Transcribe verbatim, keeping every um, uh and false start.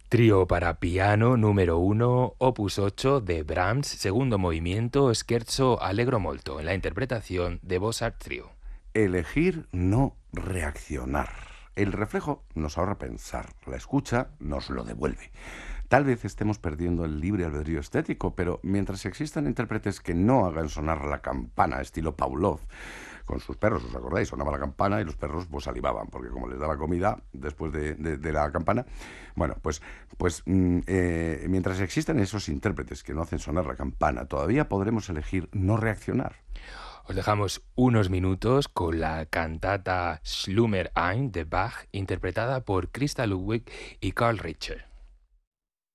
Trío para piano número uno, opus ocho de Brahms, segundo movimiento, scherzo allegro molto, en la interpretación de Bossart Trio. Elegir, no reaccionar. El reflejo nos ahorra pensar, la escucha nos lo devuelve. Tal vez estemos perdiendo el libre albedrío estético, pero mientras existan intérpretes que no hagan sonar la campana estilo Pavlov, con sus perros, ¿os acordáis? Sonaba la campana y los perros pues salivaban, porque como les daba comida después de, de, de la campana, bueno, pues, pues mm, eh, mientras existan esos intérpretes que no hacen sonar la campana, todavía podremos elegir no reaccionar. Os dejamos unos minutos con la cantata Schlummer ein de Bach, interpretada por Christa Ludwig y Carl Richter.